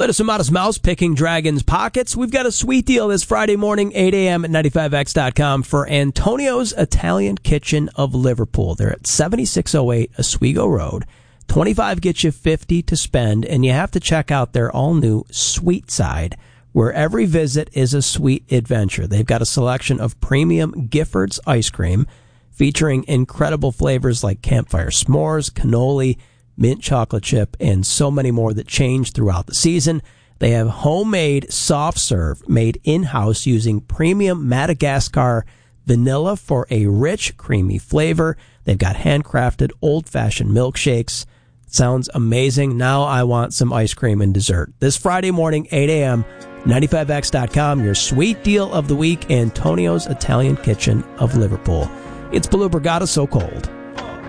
Let us some Modest Mouse picking Dragon's Pockets. We've got a sweet deal this Friday morning, 8 a.m. at 95X.com for Antonio's Italian Kitchen of Liverpool. They're at 7608 Oswego Road. 25 gets you 50 to spend, and you have to check out their all-new Sweet Side, where every visit is a sweet adventure. They've got a selection of premium Giffords ice cream featuring incredible flavors like campfire s'mores, cannoli, mint chocolate chip, and so many more that change throughout the season. They have homemade soft serve made in-house using premium Madagascar vanilla for a rich, creamy flavor. They've got handcrafted old-fashioned milkshakes. Sounds amazing. Now I want some ice cream and dessert. This Friday morning, 8 a.m., 95X.com, your sweet deal of the week, Antonio's Italian Kitchen of Liverpool. It's Blue Brigada So Cold.